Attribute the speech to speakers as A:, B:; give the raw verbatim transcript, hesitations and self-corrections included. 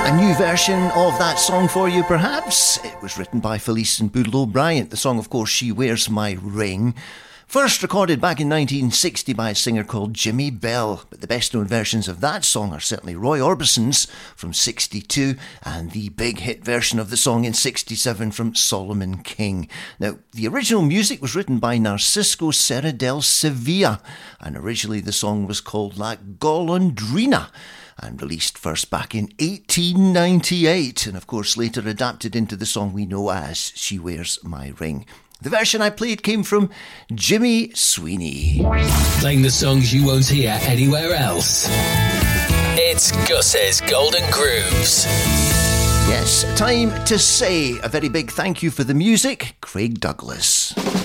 A: A new version of that song for you, perhaps. It was written by Felice and Boodle O'Brien. The song, of course, She Wears My Ring. First recorded back in nineteen sixty by a singer called Jimmy Bell. But the best known versions of that song are certainly Roy Orbison's from sixty-two and the big hit version of the song in sixty-seven from Solomon King. Now, the original music was written by Narcisco Serra del Sevilla, and originally the song was called La Golondrina, and released first back in eighteen ninety-eight, and of course later adapted into the song we know as She Wears My Ring. The version I played came from Jimmy Sweeney.
B: Playing the songs you won't hear anywhere else. It's Gus's Golden Grooves.
A: Yes, time to say a very big thank you for the music, Craig Douglas.